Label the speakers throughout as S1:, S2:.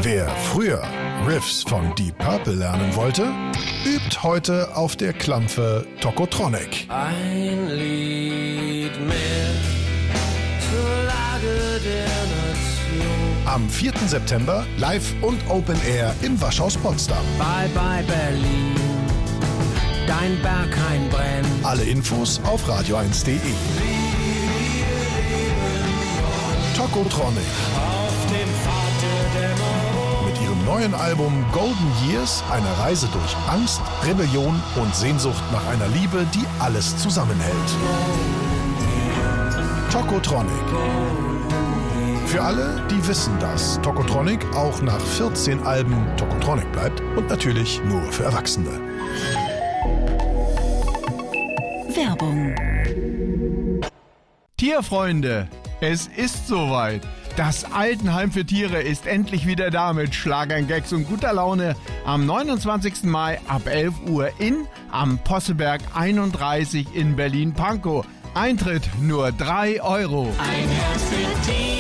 S1: Wer früher Riffs von Deep Purple lernen wollte, übt heute auf der Klampfe Tokotronic.
S2: Ein Lied mehr zur Lage der Nation.
S1: Am 4. September live und Open Air im Waschhaus Potsdam.
S2: Bye bye Berlin, dein Berghain brennt.
S1: Alle Infos auf radio1.de. Tokotronic.
S2: Auf dem Pfad der Dämmerung.
S1: Mit ihrem neuen Album Golden Years eine Reise durch Angst, Rebellion und Sehnsucht nach einer Liebe, die alles zusammenhält. Tokotronic. Für alle, die wissen, dass Tokotronic auch nach 14 Alben Tokotronic bleibt und natürlich nur für Erwachsene.
S3: Werbung.
S4: Tierfreunde, es ist soweit. Das Altenheim für Tiere ist endlich wieder da mit Schlagern, Gags und guter Laune am 29. Mai ab 11 Uhr am Posselberg 31 in Berlin-Pankow. Eintritt nur 3 €.
S2: Ein Herz für Tiere.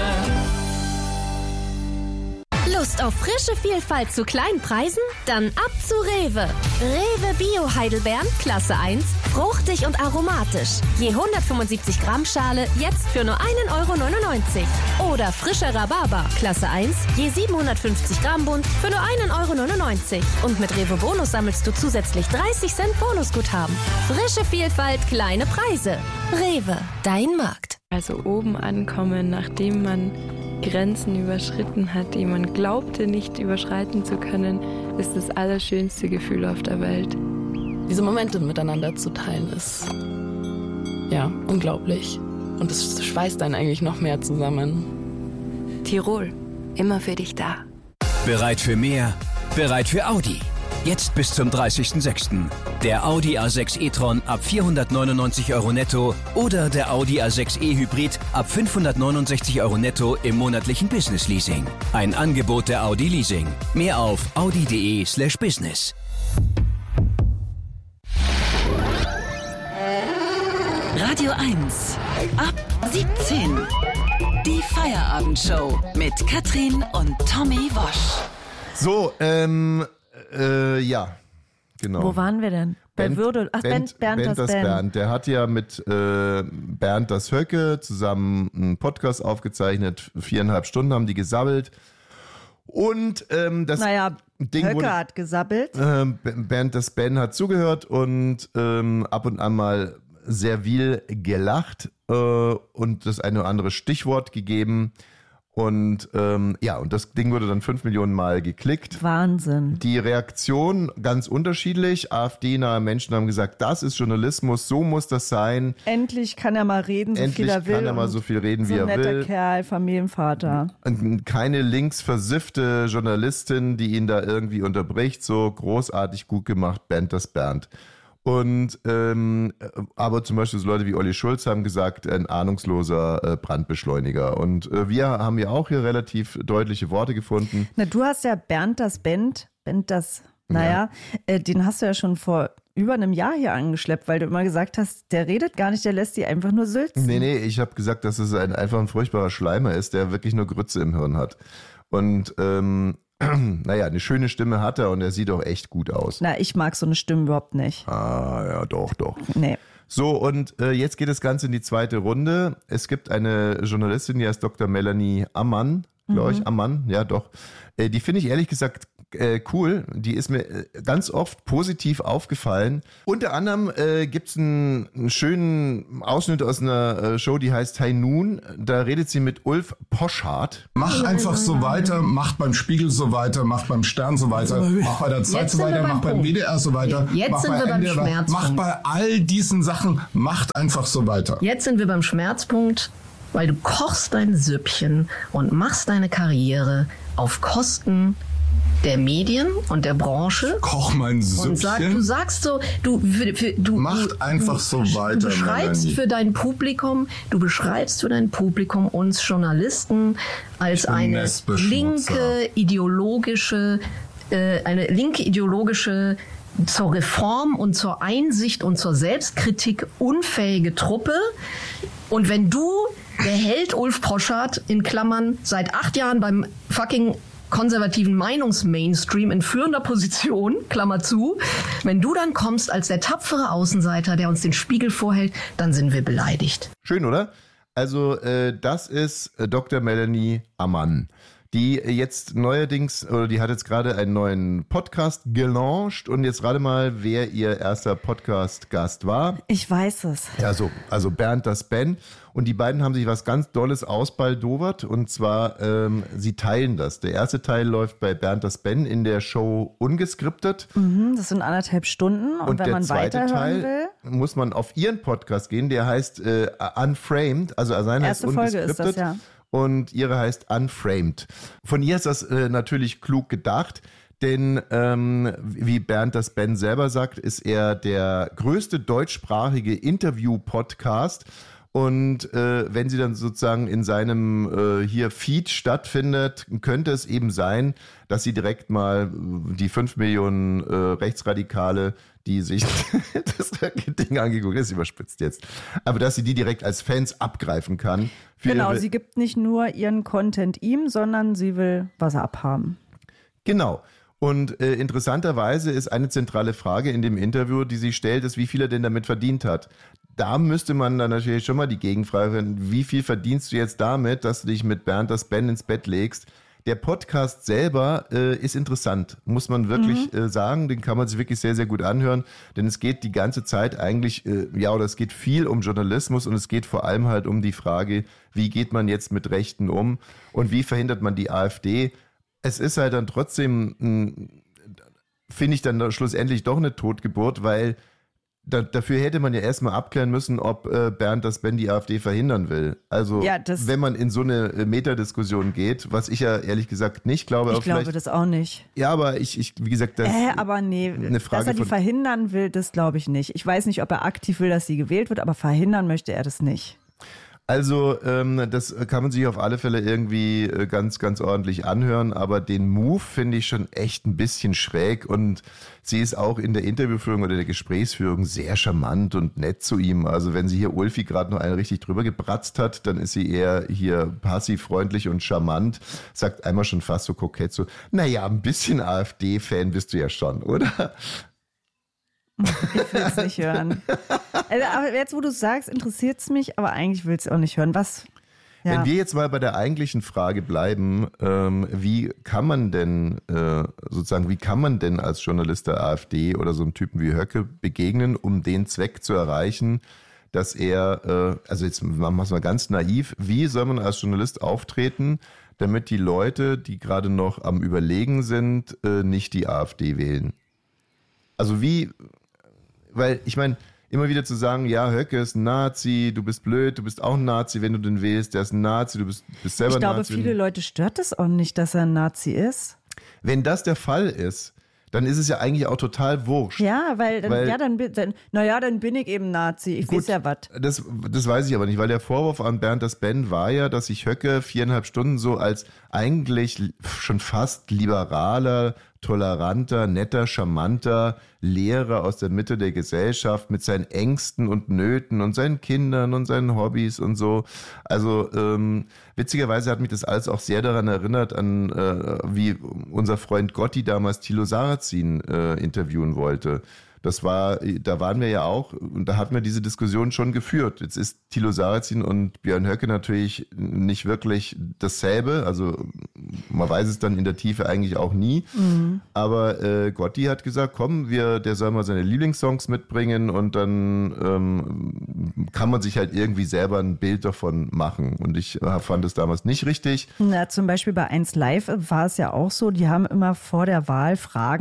S5: Lust auf frische Vielfalt zu kleinen Preisen? Dann ab zu Rewe. Rewe Bio Heidelbeeren, Klasse 1, fruchtig und aromatisch. Je 175 Gramm Schale, jetzt für nur 1,99 €. Oder frischer Rhabarber, Klasse 1, je 750 Gramm Bund, für nur 1,99 €. Und mit Rewe Bonus sammelst du zusätzlich 30 Cent Bonusguthaben. Frische Vielfalt, kleine Preise. Rewe, dein Markt.
S6: Also oben ankommen, nachdem man Grenzen überschritten hat, die man glaubte nicht überschreiten zu können, ist das allerschönste Gefühl auf der Welt.
S7: Diese Momente miteinander zu teilen ist, ja, unglaublich. Und es schweißt einen eigentlich noch mehr zusammen.
S3: Tirol, immer für dich da.
S8: Bereit für mehr? Bereit für Audi. Jetzt bis zum 30.06. Der Audi A6 e-tron ab 499 € netto oder der Audi A6 e-Hybrid ab 569 € netto im monatlichen Business-Leasing. Ein Angebot der Audi Leasing. Mehr auf audi.de/business.
S3: Radio 1. Ab 17. Die Feierabendshow mit Katrin und Tommy Wosch.
S9: So, ja, genau.
S10: Wo waren wir denn? Bei Würde. Ach, Bernd das Bernd.
S9: Der hat ja mit Bernd das Höcke zusammen einen Podcast aufgezeichnet. 4,5 Stunden haben die gesabbelt. Und das Ding
S10: Höcke
S9: wurde,
S10: hat gesabbelt.
S9: Bernd das Ben hat zugehört und ab und an mal sehr viel gelacht und das eine oder andere Stichwort gegeben. Und und das Ding wurde dann 5 Millionen Mal geklickt.
S10: Wahnsinn.
S9: Die Reaktion ganz unterschiedlich. AfD-nahe Menschen haben gesagt, das ist Journalismus, so muss das sein.
S10: Endlich kann er mal reden, so viel er will.
S9: Endlich kann er mal so viel reden, wie er will.
S10: So ein netter Kerl, Familienvater.
S9: Und keine linksversiffte Journalistin, die ihn da irgendwie unterbricht. So großartig gut gemacht, Bernd das Bernd. Und aber zum Beispiel so Leute wie Olli Schulz haben gesagt, ein ahnungsloser Brandbeschleuniger. Und wir haben ja auch hier relativ deutliche Worte gefunden.
S10: Na, du hast ja Bernd das den hast du ja schon vor über einem Jahr hier angeschleppt, weil du immer gesagt hast, der redet gar nicht, der lässt die einfach nur sülzen.
S9: Nee, ich habe gesagt, dass es einfach ein furchtbarer Schleimer ist, der wirklich nur Grütze im Hirn hat. Und eine schöne Stimme hat er und er sieht auch echt gut aus.
S10: Na, ich mag so eine Stimme überhaupt nicht.
S9: Ah, ja, doch.
S10: Nee.
S9: So, und jetzt geht das Ganze in die zweite Runde. Es gibt eine Journalistin, die heißt Dr. Melanie Ammann, glaube ich. Ammann, ja doch. Die finde ich ehrlich gesagt cool. Die ist mir ganz oft positiv aufgefallen. Unter anderem gibt's einen schönen Ausschnitt aus einer Show, die heißt High Noon. Da redet sie mit Ulf Poschardt.
S11: Mach einfach so weiter, mach beim Spiegel so weiter, mach beim Stern so weiter, mach bei der Zeit so weiter, mach beim WDR so weiter.
S12: Jetzt sind wir beim Schmerzpunkt.
S11: Mach bei all diesen Sachen, macht einfach so weiter.
S12: Jetzt sind wir beim Schmerzpunkt, weil du kochst dein Süppchen und machst deine Karriere auf Kosten der Medien und der Branche.
S11: Koch mein Süppchen.
S12: Du sagst so,
S11: macht einfach so weiter.
S12: Du beschreibst für dein Publikum uns Journalisten als eine linke ideologische zur Reform und zur Einsicht und zur Selbstkritik unfähige Truppe. Und wenn du, der Held Ulf Poschardt, in Klammern, seit 8 Jahren beim fucking konservativen Meinungsmainstream in führender Position, Klammer zu. Wenn du dann kommst als der tapfere Außenseiter, der uns den Spiegel vorhält, dann sind wir beleidigt.
S9: Schön, oder? Also das ist Dr. Melanie Ammann, die jetzt neuerdings, oder die hat jetzt gerade einen neuen Podcast gelauncht und jetzt rate mal, wer ihr erster Podcast-Gast war.
S10: Ich weiß es.
S9: Ja, also Bernd das Ben. Und die beiden haben sich was ganz Dolles ausbaldowert und zwar, sie teilen das. Der erste Teil läuft bei Bernd das Ben in der Show Ungeskriptet.
S10: Das sind 1,5 Stunden und wenn man weiterhören will,
S9: muss man auf ihren Podcast gehen, der heißt Unframed, also seine heißt Ungeskriptet.
S10: Folge ist das, ja.
S9: Und ihre heißt Unframed. Von ihr ist das natürlich klug gedacht, denn wie Bernd das Ben selber sagt, ist er der größte deutschsprachige Interview-Podcast. Und wenn sie dann sozusagen in seinem hier Feed stattfindet, könnte es eben sein, dass sie direkt mal die 5 Millionen Rechtsradikale, die sich das Ding angeguckt, das ist überspitzt jetzt, aber dass sie die direkt als Fans abgreifen kann.
S10: Genau, sie gibt nicht nur ihren Content ihm, sondern sie will was abhaben.
S9: Genau. Und interessanterweise ist eine zentrale Frage in dem Interview, die sie stellt, ist, wie viel er denn damit verdient hat. Da müsste man dann natürlich schon mal die Gegenfrage stellen, wie viel verdienst du jetzt damit, dass du dich mit Bernd das Ben ins Bett legst? Der Podcast selber ist interessant, muss man wirklich sagen. Den kann man sich wirklich sehr, sehr gut anhören, denn es geht die ganze Zeit eigentlich, oder es geht viel um Journalismus und es geht vor allem halt um die Frage, wie geht man jetzt mit Rechten um und wie verhindert man die AfD? Es ist halt dann trotzdem, finde ich dann schlussendlich doch eine Totgeburt, weil dafür hätte man ja erstmal abklären müssen, ob Bernd das Ben die AfD verhindern will. Also ja, wenn man in so eine Metadiskussion geht, was ich ja ehrlich gesagt nicht glaube.
S10: Ich glaube das auch nicht.
S9: Ja, aber ich wie gesagt, das
S10: aber nee,
S9: eine Frage,
S10: dass er die verhindern will, das glaube ich nicht. Ich weiß nicht, ob er aktiv will, dass sie gewählt wird, aber verhindern möchte er das nicht.
S9: Also das kann man sich auf alle Fälle irgendwie ganz, ganz ordentlich anhören, aber den Move finde ich schon echt ein bisschen schräg und sie ist auch in der Interviewführung oder der Gesprächsführung sehr charmant und nett zu ihm. Also wenn sie hier Ulfi gerade noch einen richtig drüber gebratzt hat, dann ist sie eher hier passiv, freundlich und charmant, sagt einmal schon fast so kokett so, naja, ein bisschen AfD-Fan bist du ja schon, oder?
S10: Ich will es nicht hören. Also, aber jetzt, wo du es sagst, interessiert es mich, aber eigentlich will ich es auch nicht hören. Was? Ja.
S9: Wenn wir jetzt mal bei der eigentlichen Frage bleiben, wie kann man denn als Journalist der AfD oder so einem Typen wie Höcke begegnen, um den Zweck zu erreichen, dass er, also jetzt machen wir es mal ganz naiv, wie soll man als Journalist auftreten, damit die Leute, die gerade noch am Überlegen sind, nicht die AfD wählen? Also weil ich meine, immer wieder zu sagen, ja, Höcke ist ein Nazi, du bist blöd, du bist auch ein Nazi, wenn du den wählst, der ist ein Nazi, du bist selber ein Nazi.
S10: Ich glaube, viele Leute stört es auch nicht, dass er ein Nazi ist.
S9: Wenn das der Fall ist, dann ist es ja eigentlich auch total wurscht.
S10: Ja, dann bin ich eben Nazi, ich weiß ja was.
S9: Das weiß ich aber nicht, weil der Vorwurf an Bernd das Ben war ja, dass sich Höcke 4,5 Stunden so als eigentlich schon fast liberaler, toleranter, netter, charmanter Lehrer aus der Mitte der Gesellschaft mit seinen Ängsten und Nöten und seinen Kindern und seinen Hobbys und so. Also witzigerweise hat mich das alles auch sehr daran erinnert, an wie unser Freund Gotti damals Thilo Sarrazin interviewen wollte. Da waren wir ja auch, und da hatten wir diese Diskussion schon geführt. Jetzt ist Thilo Sarrazin und Björn Höcke natürlich nicht wirklich dasselbe, also man weiß es dann in der Tiefe eigentlich auch nie, aber Gotti hat gesagt, komm, der soll mal seine Lieblingssongs mitbringen und dann kann man sich halt irgendwie selber ein Bild davon machen und ich fand es damals nicht richtig.
S10: Na, zum Beispiel bei 1 Live war es ja auch so, die haben immer vor der Wahl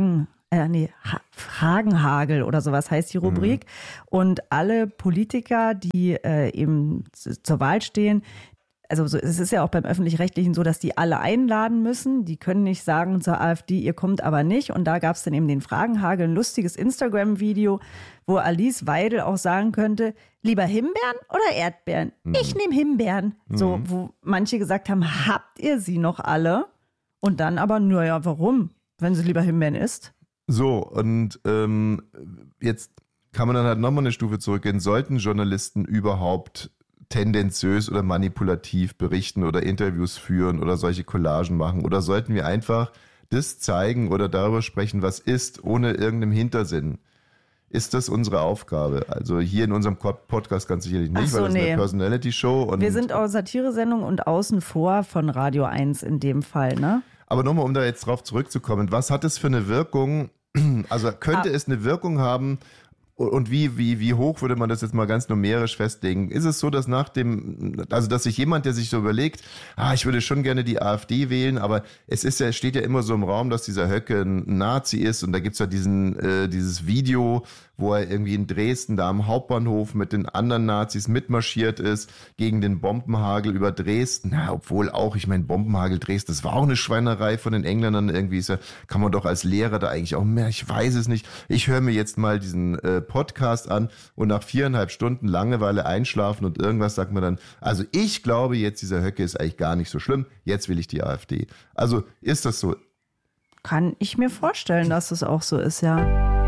S10: Fragenhagel oder sowas heißt die Rubrik. Und alle Politiker, die eben zur Wahl stehen, also es ist ja auch beim Öffentlich-Rechtlichen so, dass die alle einladen müssen. Die können nicht sagen zur AfD, ihr kommt aber nicht. Und da gab es dann eben den Fragenhagel, ein lustiges Instagram-Video, wo Alice Weidel auch sagen könnte, lieber Himbeeren oder Erdbeeren? Ich nehme Himbeeren. So, wo manche gesagt haben, habt ihr sie noch alle? Und dann aber, naja, warum, wenn sie lieber Himbeeren isst?
S9: So, und jetzt kann man dann halt nochmal eine Stufe zurückgehen. Sollten Journalisten überhaupt tendenziös oder manipulativ berichten oder Interviews führen oder solche Collagen machen? Oder sollten wir einfach das zeigen oder darüber sprechen, was ist, ohne irgendeinem Hintersinn? Ist das unsere Aufgabe? Also hier in unserem Podcast ganz sicherlich nicht, weil das ist eine Personality-Show. Und
S10: wir sind auch Satire-Sendung und außen vor von Radio 1 in dem Fall, ne?
S9: Aber nochmal, um da jetzt drauf zurückzukommen, was hat es für eine Wirkung? Also könnte es eine Wirkung haben? Und wie hoch würde man das jetzt mal ganz numerisch festlegen? Ist es so, dass dass sich jemand, der sich so überlegt, ich würde schon gerne die AfD wählen, aber steht ja immer so im Raum, dass dieser Höcke ein Nazi ist und da gibt's ja dieses Video, wo er irgendwie in Dresden da am Hauptbahnhof mit den anderen Nazis mitmarschiert ist gegen den Bombenhagel über Dresden. Obwohl auch, ich meine, Bombenhagel Dresden, das war auch eine Schweinerei von den Engländern irgendwie. Kann man doch als Lehrer da eigentlich auch mehr, ich weiß es nicht. Ich höre mir jetzt mal diesen Podcast an und nach 4,5 Stunden Langeweile einschlafen und irgendwas sagt man dann, also ich glaube jetzt, dieser Höcke ist eigentlich gar nicht so schlimm, jetzt will ich die AfD. Also ist das so?
S10: Kann ich mir vorstellen, dass es auch so ist, ja.